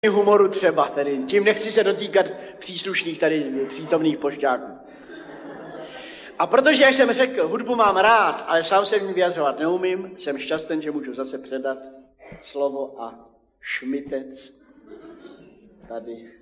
humoru třeba, tedy tím nechci se dotýkat příslušných tady přítomných pošťáků. A protože, jak jsem řekl, hudbu mám rád, ale sám se v ní vyjadřovat neumím, jsem šťastný, že můžu zase předat slovo a šmitec tady